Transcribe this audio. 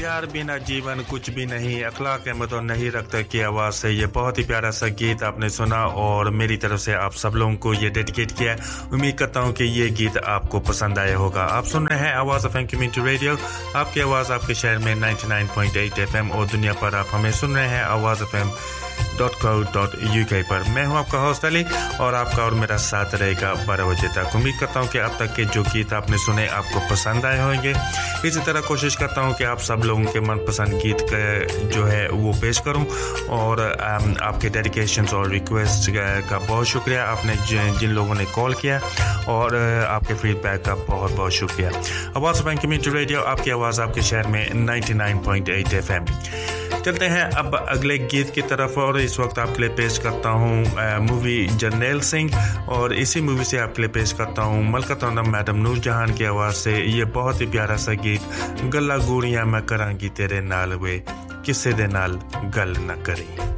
प्यार बिना जीवन कुछ भी नहीं, अखलाक अहमद और नहीं रखता की आवाज़ से ये बहुत ही प्यारा सा गीत आपने सुना और मेरी तरफ से आप सब लोगों को ये डेडिकेट किया। उम्मीद करता हूँ कि ये गीत आपको पसंद आया होगा। आप सुन रहे हैं आवाज़ एफएम कम्युनिटी रेडियो, आपकी आवाज़ आपके शहर में 99.8 एफएम और दुनिया पर आप हमें सुन रहे हैं आवाज़ fm.co.uk पर। मैं हूं आपका होस्ट अली और आपका और मेरा साथ रहेगा 12 बजे तक। उम्मीद करता हूं कि अब तक के जो गीत आपने सुने आपको पसंद आए होंगे। इसी तरह कोशिश करता हूं कि आप सब लोगों के मनपसंद गीत जो है वो पेश करूं और आपके डेडिकेशंस और रिक्वेस्ट का बहुत शुक्रिया। आपने जिन लोगों ने कॉल किया और आपके फीडबैक का बहुत बहुत शुक्रिया। आवाज़ एफएम कम्युनिटी रेडियो, आपकी आवाज़ आपके शहर में 99.8 एफएम। चलते हैं अब अगले गीत की तरफ और इस वक्त आपके लिए पेश करता हूं मूवी जर्नैल सिंह और इसी मूवी से आपके लिए पेश करता हूं मलका तोंडा मैडम नूर जहान की आवाज़ से ये बहुत ही प्यारा सा गीत गल्ला गूड़ियां मैं करांगी तेरे नाल वे किसे दे नाल गल ना करी।